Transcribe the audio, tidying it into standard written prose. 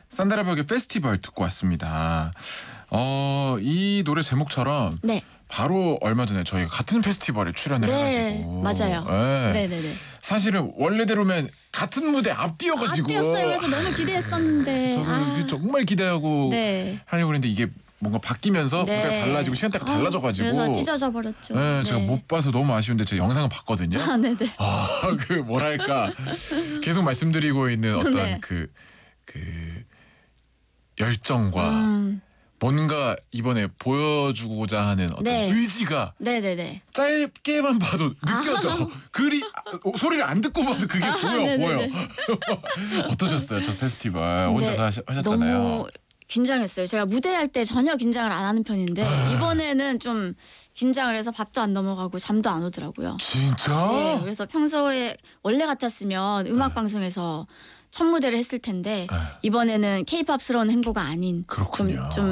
산다라벽의 페스티벌 듣고 왔습니다. 이 노래 제목처럼 네. 바로 얼마 전에 저희가 같은 페스티벌에 출연을 네, 해가지고 맞아요. 네. 네네네. 사실은 원래대로면 같은 무대 앞뛰어가지고 뛰었어요. 그래서 너무 기대했었는데. 저도 정말 기대하고 네. 하려고 했는데 이게 뭔가 바뀌면서 네. 무대가 달라지고 시간대가 달라져가지고 그래서 찢어져 버렸죠. 네, 제가 못 봐서 너무 아쉬운데 제가 영상을 봤거든요. 아, 네네. 그 뭐랄까 계속 말씀드리고 있는 어떤 네. 그 열정과 뭔가 이번에 보여주고자 하는 어떤 네. 의지가 네네네. 짧게만 봐도 느껴져. 소리를 안 듣고 봐도 그게 보여. 네네네. 어떠셨어요? 저 페스티벌 혼자서 하셨잖아요. 너무 긴장했어요. 제가 무대할 때 전혀 긴장을 안 하는 편인데 이번에는 좀 긴장을 해서 밥도 안 넘어가고 잠도 안 오더라고요. 진짜? 네, 그래서 평소에 원래 같았으면 음악 방송에서 첫 무대를 했을 텐데 이번에는 케이팝스러운 행보가 아닌 그렇군요. 좀